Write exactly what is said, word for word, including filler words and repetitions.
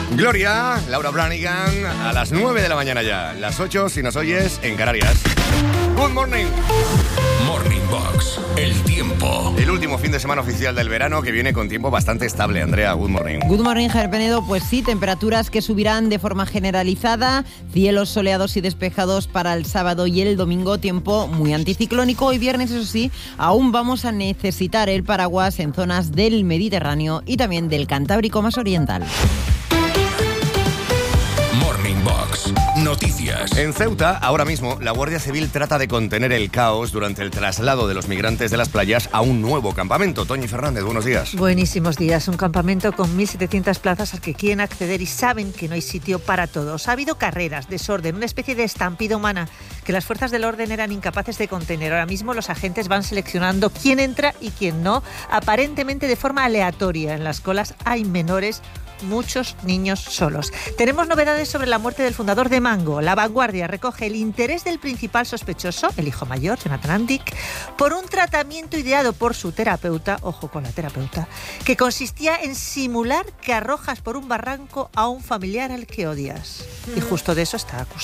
Gloria, Laura Branigan, a las nueve de la mañana ya. Las ocho si nos oyes en Canarias. Good morning. Morning Box, el tiempo. El último fin de semana oficial del verano que viene con tiempo bastante estable. Andrea, good morning. Good morning, Javier Penedo. Pues sí, temperaturas que subirán de forma generalizada. Cielos soleados y despejados para el sábado y el domingo. Tiempo muy anticiclónico. Hoy viernes, eso sí, aún vamos a necesitar el paraguas en zonas del Mediterráneo y también del Cantábrico más oriental. Morning Box, noticias. En Ceuta, ahora mismo, la Guardia Civil trata de contener el caos durante el traslado de los migrantes de las playas a un nuevo campamento. Toñi Fernández, buenos días. Buenísimos días. Un campamento con mil setecientas plazas al que quieren acceder y saben que no hay sitio para todos. Ha habido carreras, desorden, una especie de estampida humana que las fuerzas del orden eran incapaces de contener. Ahora mismo los agentes van seleccionando quién entra y quién no, aparentemente de forma aleatoria. En las colas hay menores, muchos niños solos. Tenemos novedades sobre la muerte del fundador de Mango. La Vanguardia recoge el interés del principal sospechoso, el hijo mayor, Jonathan Andic, por un tratamiento ideado por su terapeuta, ojo con la terapeuta, que consistía en simular que arrojas por un barranco a un familiar al que odias. Y justo de eso está acusado.